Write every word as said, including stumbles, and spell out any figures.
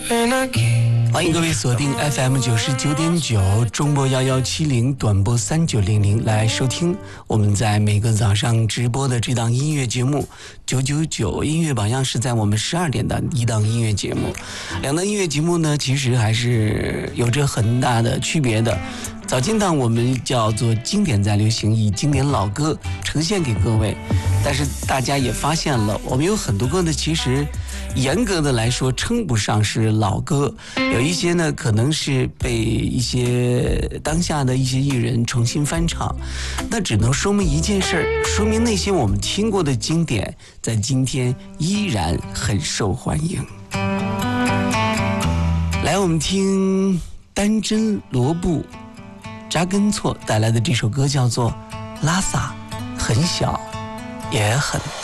欢迎各位锁定 F M 九十九点九，中波幺幺七零，短波三九零零来收听我们在每个早上直播的这档音乐节目九九九音乐榜样，是在我们十二点的一档音乐节目。两档音乐节目呢，其实还是有着很大的区别的。早间档我们叫做经典在流行，以经典老歌呈现给各位，但是大家也发现了，我们有很多歌呢，其实严格的来说称不上是老歌，有一些呢可能是被一些当下的一些艺人重新翻唱，那只能说明一件事，说明那些我们听过的经典在今天依然很受欢迎。来，我们听丹真罗布扎根错带来的这首歌叫做拉萨，很小也很大。